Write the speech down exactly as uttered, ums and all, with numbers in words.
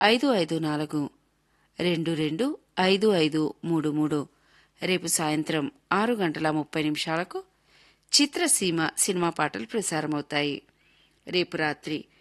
ఐదు ఐదు నాలుగు రెండు రెండు ఐదు ఐదు మూడు మూడు. రేపు సాయంత్రం ఆరు గంటల ముప్పై నిమిషాలకు చిత్రసీమ సినిమా పాటలు ప్రసారమవుతాయి. రేపు రాత్రి